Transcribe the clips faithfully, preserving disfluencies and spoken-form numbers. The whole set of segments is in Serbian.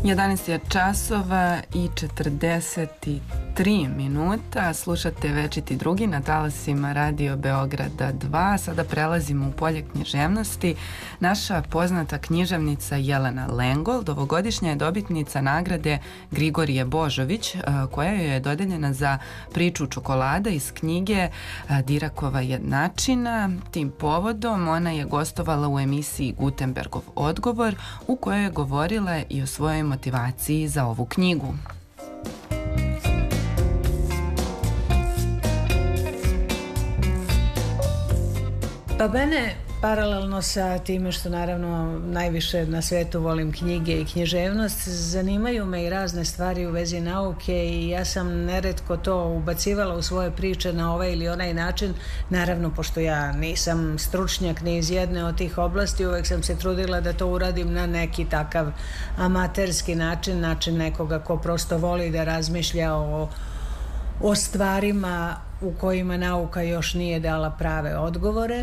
jedanaest je časova i četrdeset tri minuta. Slušate Večiti drugi na talasima Radio Beograda dva. Sada prelazimo u polje književnosti. Naša poznata književnica Jelena Lengold ovogodišnja je dobitnica nagrade Grigorije Božović, koja joj je dodeljena za priču Čokolada iz knjige Dirakova jednačina. Tim povodom ona je gostovala u emisiji Gutenbergov odgovor, u kojoj je govorila i o svojoj motivaciji za ovu knjigu. Pa mene, paralelno sa time što naravno najviše na svetu volim knjige i književnost, zanimaju me i razne stvari u vezi nauke i ja sam neretko to ubacivala u svoje priče na ovaj ili onaj način. Naravno, pošto ja nisam stručnjak ni iz jedne od tih oblasti, uvek sam se trudila da to uradim na neki takav amaterski način, način nekoga ko prosto voli da razmišlja o, o stvarima u kojima nauka još nije dala prave odgovore.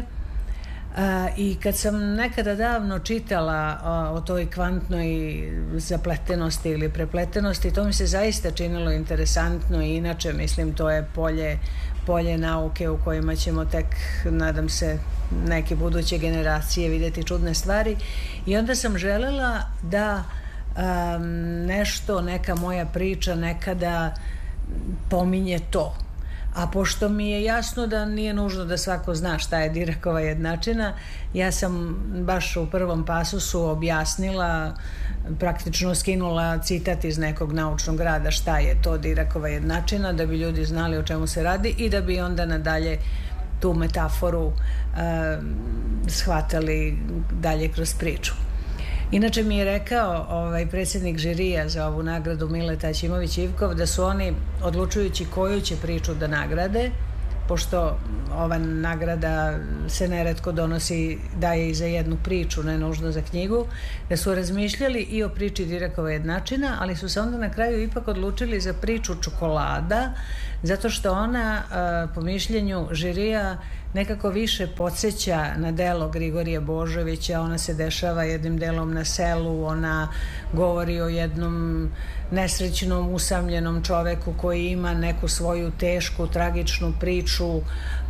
I kad sam nekada davno čitala o toj kvantnoj zapletenosti ili prepletenosti, to mi se zaista činilo interesantno i inače mislim to je polje, polje nauke u kojima ćemo tek, nadam se, neke buduće generacije vidjeti čudne stvari i onda sam želela da um, nešto, neka moja priča nekada pominje to. A pošto mi je jasno da nije nužno da svako zna šta je Dirakova jednačina, ja sam baš u prvom pasusu objasnila, praktično skinula citat iz nekog naučnog rada šta je to Dirakova jednačina, da bi ljudi znali o čemu se radi i da bi onda nadalje tu metaforu eh, shvatali dalje kroz priču. Inače mi je rekao ovaj predsjednik žirija za ovu nagradu Mileta Ćimović-Ivkov da su oni, odlučujući koju će priču da nagrade, pošto ova nagrada se neretko donosi, daje i za jednu priču, ne nužno za knjigu, da su razmišljali i o priči Dirakova jednačina, ali su se onda na kraju ipak odlučili za priču Čokolada, zato što ona, po mišljenju žirija, nekako više podsjeća na delo Grigorija Božovića. Ona se dešava jednim delom na selu, ona govori o jednom nesrećnom, usamljenom čoveku koji ima neku svoju tešku, tragičnu priču uh,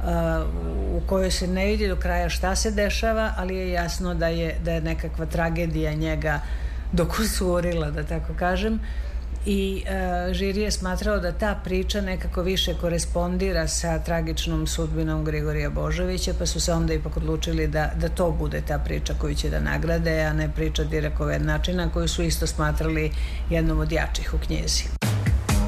u kojoj se ne vidi do kraja šta se dešava, ali je jasno da je, da je nekakva tragedija njega dokusurila, da tako kažem. I e, žiri je smatrao da ta priča nekako više korespondira sa tragičnom sudbinom Grigorija Božovića, pa su se onda ipak odlučili da, da to bude ta priča koju će da nagrade, a ne priča Dirakova jednačina, koju su isto smatrali jednom od jačih u knjizi.